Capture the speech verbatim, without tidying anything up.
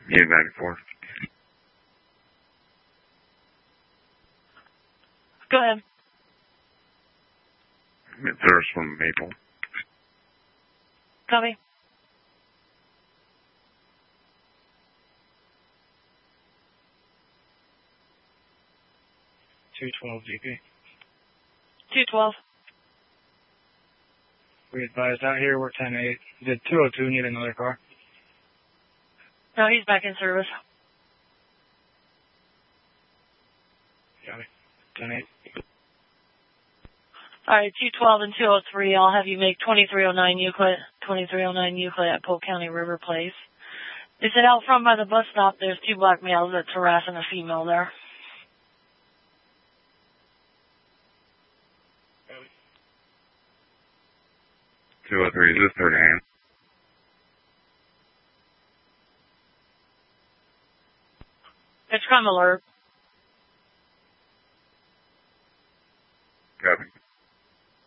Yeah, back and forth. Go ahead. There's from Maple. Copy. two twelve G P. two twelve. We advised out here, we're ten eight. Did two oh two need another car? No, he's back in service. Got it. ten eight. All right, two twelve and two oh three, I'll have you make twenty-three oh nine Euclid, twenty-three oh nine Euclid at Polk County River Place. They said out front by the bus stop, there's two black males that's harassing a female there. two oh three, is this third hand? It's crime alert.